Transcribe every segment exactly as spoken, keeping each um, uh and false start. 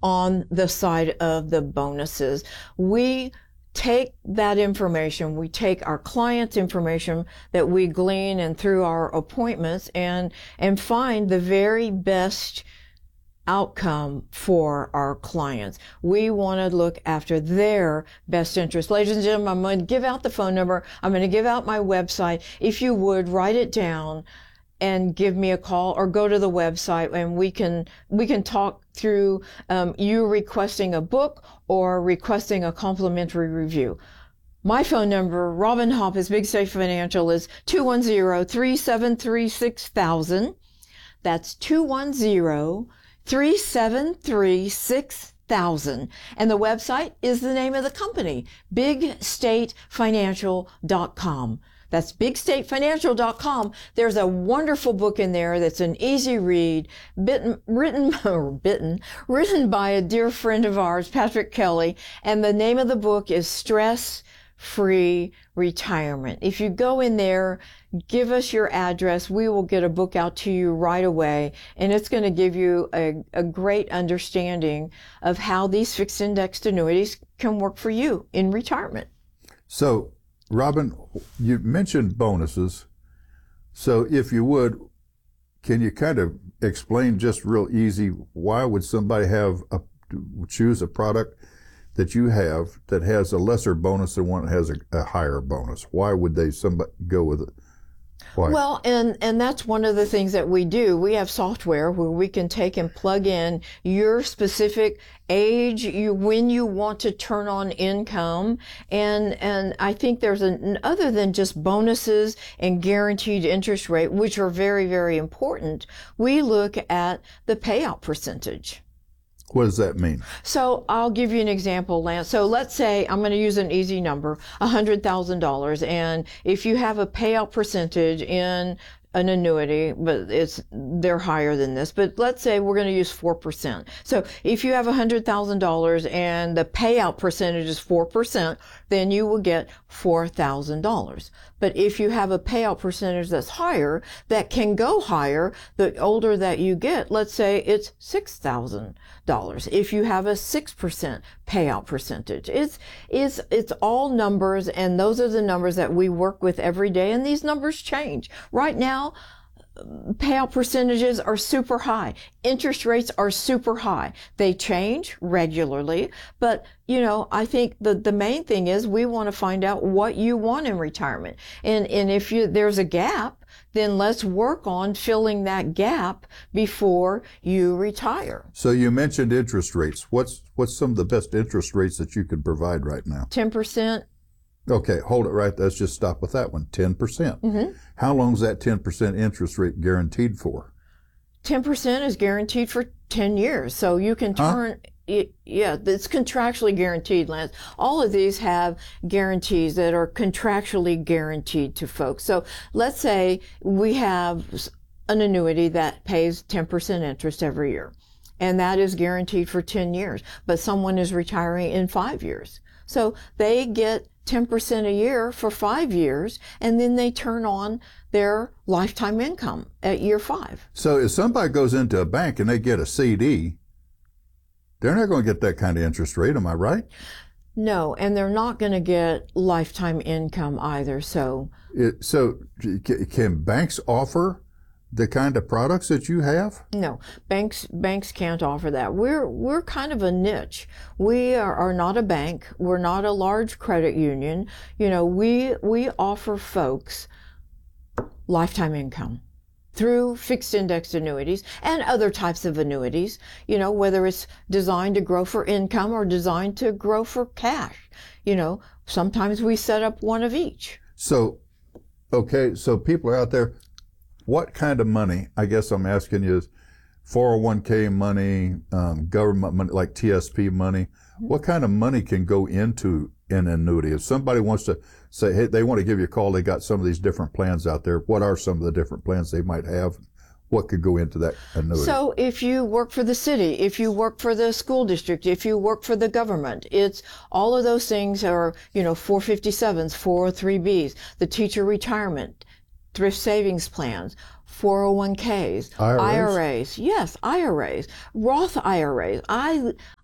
on the side of the bonuses. We take that information, we take our clients' information that we glean and through our appointments and, and find the very best outcome for our clients. We want to look after their best interest. Ladies and gentlemen, I'm going to give out the phone number. I'm going to give out my website. If you would, write it down and give me a call or go to the website and we can, we can talk through um, you requesting a book or requesting a complimentary review. My phone number, Robin Hoppus, Big State Financial, is two one zero, three seven three, six thousand. That's two one zero, three seven three, six thousand. And the website is the name of the company, big state financial dot com. That's big state financial dot com. There's a wonderful book in there that's an easy read, bitten, written, or bitten, written by a dear friend of ours, Patrick Kelly. And the name of the book is Stress Free Retirement. If you go in there, give us your address, we will get a book out to you right away. And it's going to give you a, a great understanding of how these fixed indexed annuities can work for you in retirement. So, Robin, you mentioned bonuses. So if you would, can you kind of explain just real easy, why would somebody have a, choose a product that you have that has a lesser bonus than one that has a, a higher bonus? Why would they somebody go with it? Why? Well, and, and that's one of the things that we do. We have software where we can take and plug in your specific age, you, when you want to turn on income. And, and I think there's an, other than just bonuses and guaranteed interest rate, which are very, very important, we look at the payout percentage. What does that mean? So I'll give you an example, Lance. So let's say I'm going to use an easy number, one hundred thousand dollars. And if you have a payout percentage in an annuity, but it's, they're higher than this, but let's say we're going to use four percent. So if you have one hundred thousand dollars and the payout percentage is four percent, then you will get four thousand dollars. But if you have a payout percentage that's higher, that can go higher, the older that you get, let's say it's six thousand dollars. If you have a six percent payout percentage, it's, it's, it's all numbers, and those are the numbers that we work with every day, and these numbers change. Right now, payout percentages are super high. Interest rates are super high. They change regularly, but you know, I think the, the main thing is we want to find out what you want in retirement. And, and if you, there's a gap, then let's work on filling that gap before you retire. So you mentioned interest rates. What's, what's some of the best interest rates that you can provide right now? ten percent. Okay, hold it right. Let's just stop with that one. ten percent. Mm-hmm. How long is that ten percent interest rate guaranteed for? ten percent is guaranteed for ten years. So you can turn, huh? it, yeah, it's contractually guaranteed, Lance. All of these have guarantees that are contractually guaranteed to folks. So let's say we have an annuity that pays ten percent interest every year, and that is guaranteed for ten years, but someone is retiring in five years. So they get ten percent a year for five years, and then they turn on their lifetime income at year five. So if somebody goes into a bank and they get a C D, they're not going to get that kind of interest rate, am I right? No, and they're not going to get lifetime income either. So, it, so can banks offer the kind of products that you have? No, banks banks can't offer that. We're we're kind of a niche. We are, are not a bank. We're not a large credit union. You know, we we offer folks lifetime income through fixed indexed annuities and other types of annuities, you know, whether it's designed to grow for income or designed to grow for cash. You know, sometimes we set up one of each. So, okay, so people are out there, what kind of money, I guess I'm asking you, is four oh one k money, um, government money, like T S P money, what kind of money can go into an annuity? If somebody wants to say, hey, they want to give you a call, they got some of these different plans out there, what are some of the different plans they might have? What could go into that annuity? So if you work for the city, if you work for the school district, if you work for the government, it's all of those things are, you know, four fifty-sevens, four oh three Bs, the teacher retirement, thrift savings plans, four oh one k's, I R As? I R As, yes, I R As, Roth I R As. I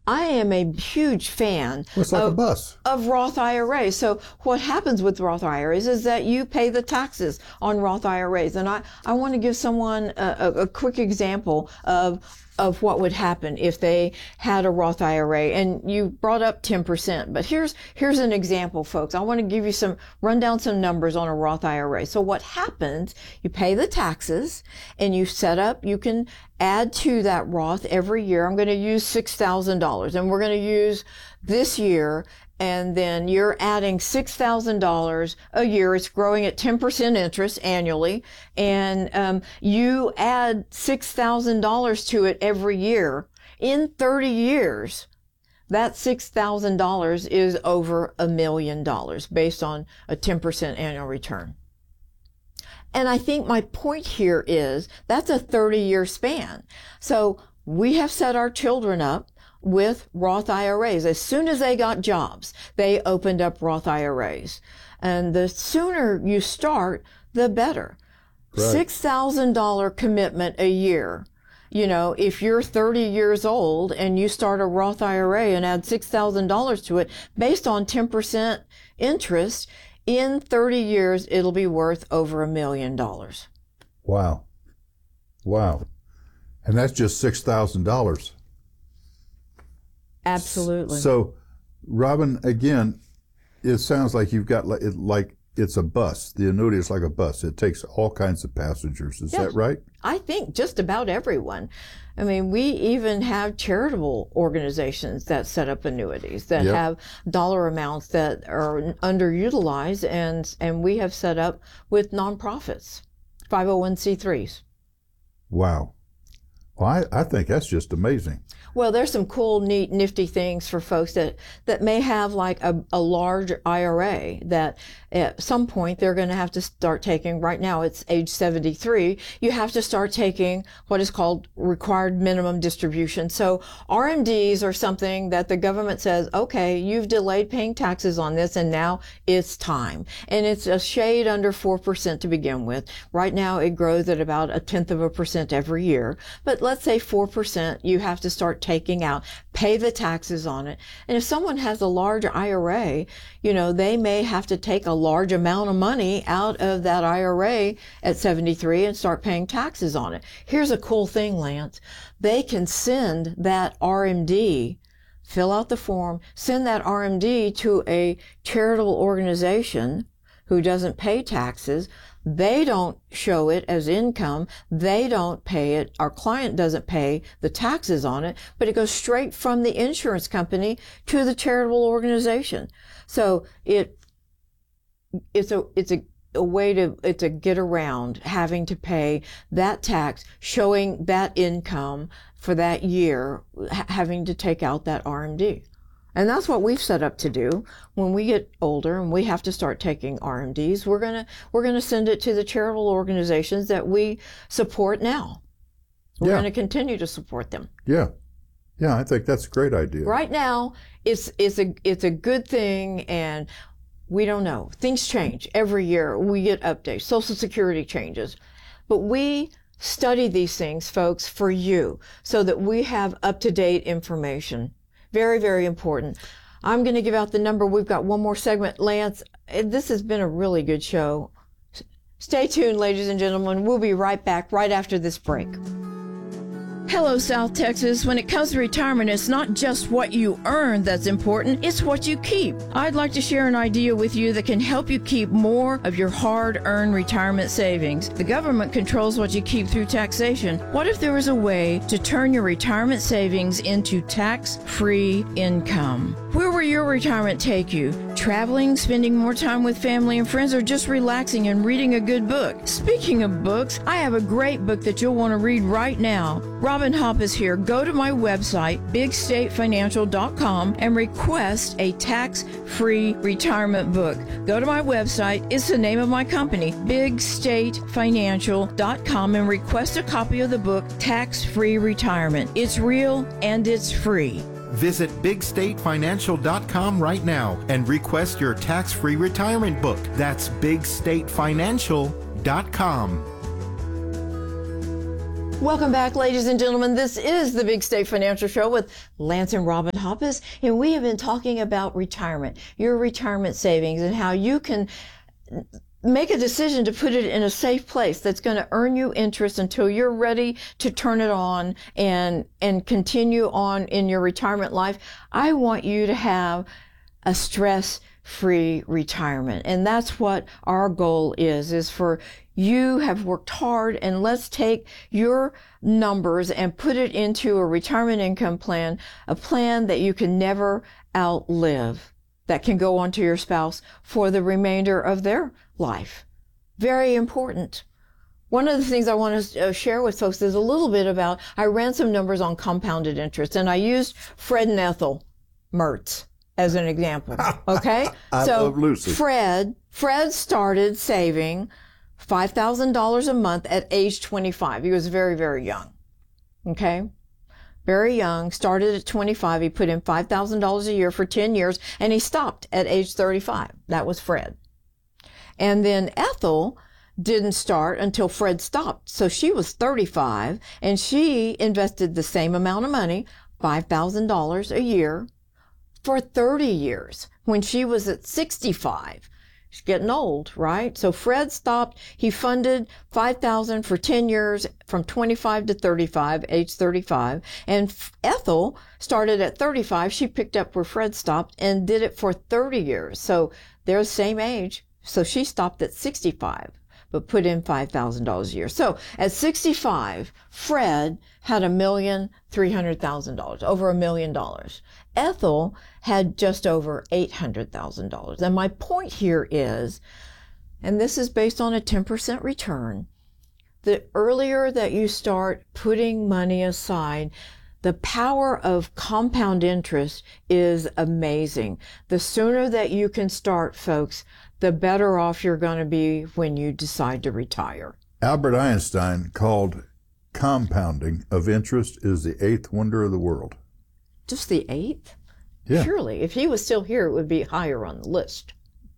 I am a huge fan Well, it's like of, a bus. of Roth I R As. So what happens with Roth I R As is that you pay the taxes on Roth I R As. And I, I want to give someone a, a, a quick example of of what would happen if they had a Roth I R A. And you brought up ten percent, but here's here's an example, folks. I want to give you some, run down some numbers on a Roth I R A. So what happens, you pay the taxes and you set up, you can add to that Roth every year. I'm going to use six thousand dollars and we're going to use this year, and then you're adding six thousand dollars a year. It's growing at ten percent interest annually, and um, you add six thousand dollars to it every year. In thirty years, that six thousand dollars is over a million dollars based on a ten percent annual return. And I think my point here is that's a thirty-year span. So we have set our children up with Roth I R As. As soon as they got jobs, they opened up Roth I R As. And the sooner you start, the better. Right. six thousand dollars commitment a year. You know, if you're thirty years old and you start a Roth I R A and add six thousand dollars to it based on ten percent interest, in thirty years, it'll be worth over a million dollars. Wow. Wow. And that's just six thousand dollars. Absolutely. So, Robin, again, it sounds like you've got like, it, like it's a bus. The annuity is like a bus. It takes all kinds of passengers. Is Yes. that right? I think just about everyone. I mean, we even have charitable organizations that set up annuities that Yep. have dollar amounts that are underutilized, and and we have set up with nonprofits, five oh one c threes. Wow. Well, I, I think that's just amazing. Well, there's some cool, neat, nifty things for folks that, that may have like a, a large I R A that at some point they're going to have to start taking. Right now it's age seventy-three. You have to start taking what is called required minimum distribution. So R M Ds are something that the government says, okay, you've delayed paying taxes on this and now it's time. And it's a shade under four percent to begin with. Right now it grows at about a tenth of a percent every year. But let's say four percent, you have to start taking out, pay the taxes on it. And if someone has a large I R A, you know, they may have to take a large amount of money out of that I R A at seventy-three and start paying taxes on it. Here's a cool thing, Lance. They can send that R M D, fill out the form, send that R M D to a charitable organization who doesn't pay taxes. They don't show it as income. They don't pay it. Our client doesn't pay the taxes on it, but it goes straight from the insurance company to the charitable organization. So it, it's a, it's a, a way to, it's a get around having to pay that tax, showing that income for that year, ha- having to take out that R M D. And that's what we've set up to do. When we get older and we have to start taking R M Ds, we're gonna we're gonna send it to the charitable organizations that we support now. We're Yeah. gonna continue to support them. Yeah. Yeah, I think that's a great idea. Right now, it's it's a it's a good thing, and we don't know. Things change every year. We get updates. Social Security changes, but we study these things, folks, for you, so that we have up to date information. Very, very important. I'm going to give out the number. We've got one more segment. Lance, this has been a really good show. Stay tuned, ladies and gentlemen. We'll be right back right after this break. Hello, South Texas. When it comes to retirement, it's not just what you earn that's important, it's what you keep. I'd like to share an idea with you that can help you keep more of your hard-earned retirement savings. The government controls what you keep through taxation. What if there was a way to turn your retirement savings into tax-free income? Where will your retirement take you? Traveling, spending more time with family and friends, or just relaxing and reading a good book? Speaking of books, I have a great book that you'll want to read right now. Robin Hopp is here. Go to my website, big state financial dot com, and request a tax-free retirement book. Go to my website. It's the name of my company, big state financial dot com, and request a copy of the book, Tax-Free Retirement. It's real and it's free. Visit big state financial dot com right now and request your tax-free retirement book. That's big state financial dot com. Welcome back, ladies and gentlemen. This is the Big State Financial Show with Lance and Robin Hoppus, and we have been talking about retirement, your retirement savings, and how you can make a decision to put it in a safe place that's going to earn you interest until you're ready to turn it on and and continue on in your retirement life. I want you to have a stress-free retirement, and that's what our goal is, is for you have worked hard, and let's take your numbers and put it into a retirement income plan, a plan that you can never outlive, that can go on to your spouse for the remainder of their life. Very important. One of the things I want to share with folks is a little bit about, I ran some numbers on compounded interest, and I used Fred and Ethel Mertz as an example. Okay? I so love Lucy. Fred, Fred started saving five thousand dollars a month at age twenty-five. He was very, very young. Okay? Very young, started at twenty-five. He put in five thousand dollars a year for ten years, and he stopped at age thirty-five. That was Fred. And then Ethel didn't start until Fred stopped. So she was thirty-five, and she invested the same amount of money, five thousand dollars a year, for thirty years when she was at sixty-five. She's getting old, right? So Fred stopped. He funded five thousand dollars for ten years from twenty-five to thirty-five, age thirty-five. And Ethel started at thirty-five. She picked up where Fred stopped and did it for thirty years. So they're the same age. So she stopped at sixty-five, but put in five thousand dollars a year. So at sixty-five, Fred had a million three hundred thousand dollars, over a million dollars. Ethel had just over eight hundred thousand dollars. And my point here is, and this is based on a ten percent return, the earlier that you start putting money aside, the power of compound interest is amazing. The sooner that you can start, folks, the better off you're going to be when you decide to retire. Albert Einstein called compounding of interest is the eighth wonder of the world. Just the eighth? Yeah. Surely, if he was still here, it would be higher on the list.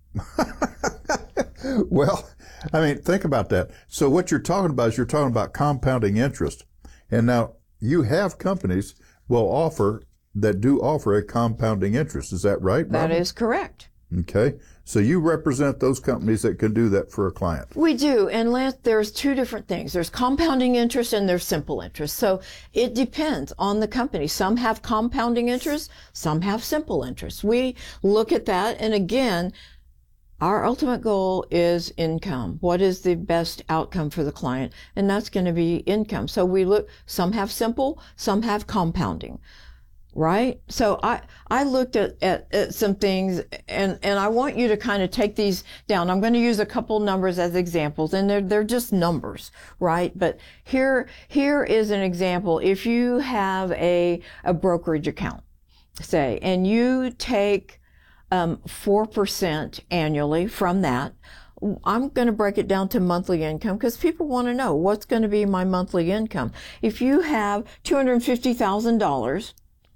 Well, I mean, think about that. So what you're talking about is you're talking about compounding interest. And now you have companies will offer that do offer a compounding interest. Is that right, That Robin? is correct. Okay. So you represent those companies that can do that for a client. We do. And Lance, there's two different things. There's compounding interest and there's simple interest. So it depends on the company. Some have compounding interest, some have simple interest. We look at that. And again, our ultimate goal is income. What is the best outcome for the client? And that's going to be income. So we look, some have simple, some have compounding. Right? So I, I looked at, at, at some things and, and I want you to kind of take these down. I'm going to use a couple numbers as examples, and they're, they're just numbers, right? But here, here is an example. If you have a, a brokerage account, say, and you take, um, four percent annually from that, I'm going to break it down to monthly income because people want to know what's going to be my monthly income. If you have two hundred fifty thousand dollars,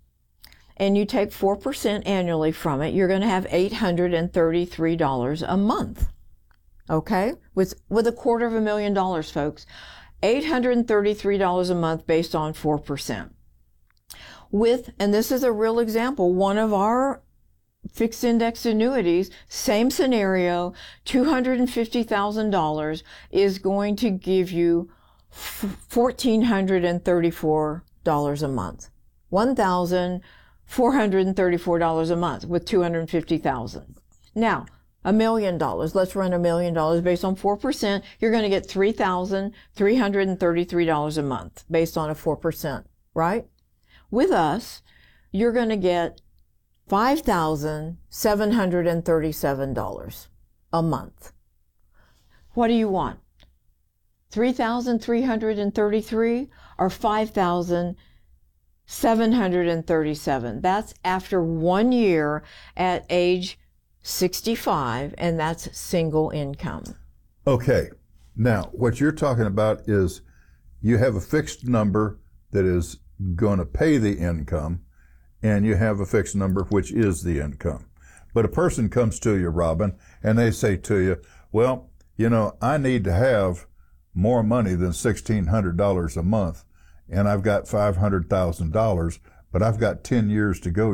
and you take four percent annually from it, you're going to have eight hundred thirty-three dollars a month. Okay? With, with a quarter of a million dollars, folks. eight hundred thirty-three dollars a month based on four percent. With, and this is a real example, one of our fixed index annuities, same scenario, two hundred fifty thousand dollars is going to give you one thousand four hundred thirty-four dollars a month. one thousand four hundred thirty-four dollars a month with two hundred fifty thousand dollars. Now, a million dollars. Let's run a million dollars based on four percent. You're going to get three thousand three hundred thirty-three dollars a month based on a four percent, right? With us, you're going to get five thousand seven hundred thirty-seven dollars a month. What do you want? three thousand three hundred thirty-three or five thousand seven hundred thirty-seven. That's after one year at age sixty-five, and that's single income. Okay. Now, what you're talking about is you have a fixed number that is going to pay the income, and you have a fixed number which is the income. But a person comes to you, Robin, and they say to you, well, you know, I need to have more money than sixteen hundred dollars a month, and I've got five hundred thousand dollars, but I've got ten years to go